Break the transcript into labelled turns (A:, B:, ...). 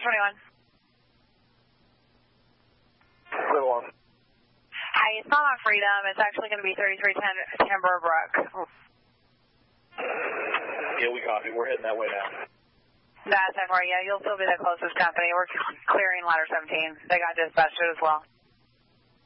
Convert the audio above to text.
A: 21.
B: Good one.
A: Hi, it's not on Freedom. It's actually going to be 3310 Timber Brook.
B: Yeah, we copy. We're heading that way now.
A: That's it for you. You'll still be the closest company. We're clearing ladder 17. They got dispatched as well.